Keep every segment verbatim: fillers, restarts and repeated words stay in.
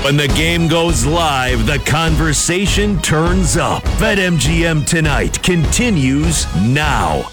When the game goes live, the conversation turns up. BetMGM Tonight continues now.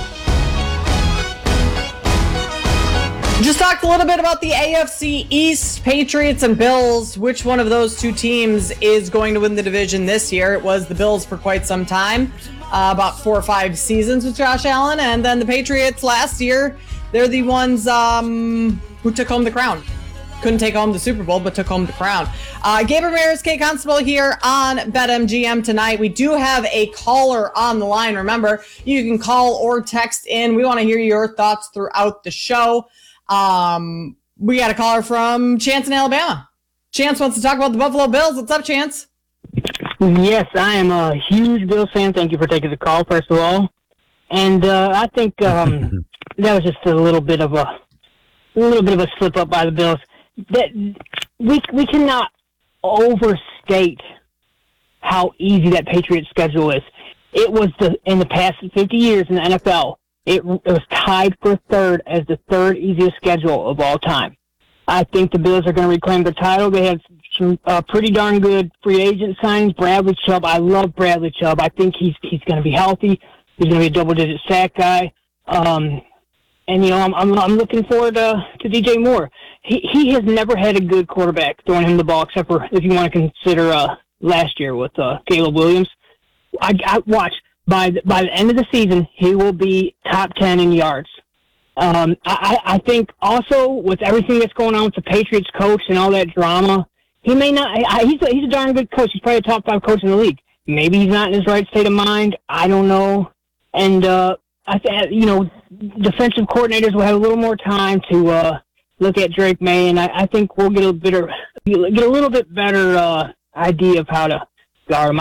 Just talked a little bit about the A F C East, Patriots and Bills. Which one of those two teams is going to win the division this year? It was the Bills for quite some time, uh, about four or five seasons with Josh Allen. And then the Patriots last year, they're the ones um, who took home the crown. Couldn't take home the Super Bowl, but took home the crown. Uh, Gabe Ramirez, Kate Constable here on BetMGM Tonight. We do have a caller on the line. Remember, you can call or text in. We want to hear your thoughts throughout the show. Um, we got a caller from Chance in Alabama. Chance wants to talk about the Buffalo Bills. What's up, Chance? Yes, I am a huge Bills fan. Thank you for taking the call, first of all. And uh, I think um, that was just a little bit of a, a little bit of a slip up by the Bills. That we we cannot overstate how easy that Patriots schedule is. It was the in the past fifty years in the N F L. It, it was tied for third as the third easiest schedule of all time. I think the Bills are going to reclaim the title. They have some uh, pretty darn good free agent signings. Bradley Chubb, I love Bradley Chubb. I think he's he's going to be healthy. He's going to be a double-digit sack guy. Um, and, you know, I'm, I'm I'm looking forward to, to D J Moore. He he has never had a good quarterback throwing him the ball, except for if you want to consider uh, last year with uh, Caleb Williams. I, I watch. By the, by the end of the season, he will be top ten in yards. Um, I, I think also with everything that's going on with the Patriots coach and all that drama, he may not. I, he's a, he's a darn good coach. He's probably a top five coach in the league. Maybe he's not in his right state of mind. I don't know. And uh, I th- you know, defensive coordinators will have a little more time to uh, look at Drake May, and I, I think we'll get a better, get a little bit better uh, idea of how to guard him.